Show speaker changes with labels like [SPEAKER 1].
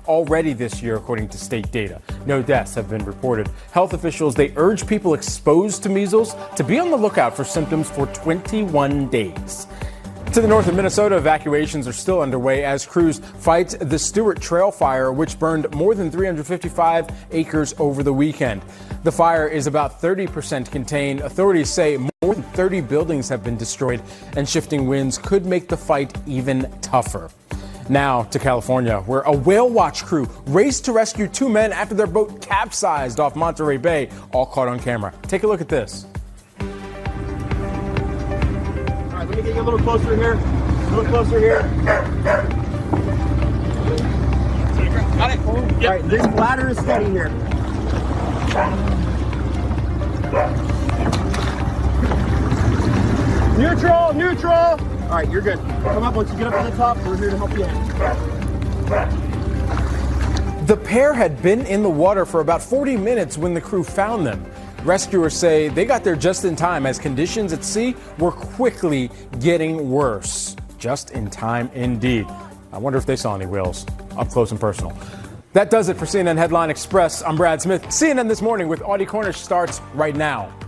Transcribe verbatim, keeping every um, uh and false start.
[SPEAKER 1] already this year, according to state data. No deaths have been reported. Health officials, they urge people exposed to measles to be on the lookout for symptoms for twenty-one days. To the north of Minnesota, evacuations are still underway as crews fight the Stewart Trail fire, which burned more than three hundred fifty-five acres over the weekend. The fire is about thirty percent contained. Authorities say more than thirty buildings have been destroyed, and shifting winds could make the fight even tougher. Now to California, where a whale watch crew raced to rescue two men after their boat capsized off Monterey Bay, all caught on camera. Take a look at this.
[SPEAKER 2] Let me get you a little closer here. A little closer here. Got it. All right, this ladder is steady here. Neutral, neutral. All right, you're good. Come up once you get up to the top. We're here to help you in.
[SPEAKER 1] The pair had been in the water for about forty minutes when the crew found them. Rescuers say they got there just in time as conditions at sea were quickly getting worse. Just in time indeed. I wonder if they saw any whales up close and personal. That does it for C N N Headline Express. I'm Brad Smith. C N N This Morning with Audie Cornish starts right now.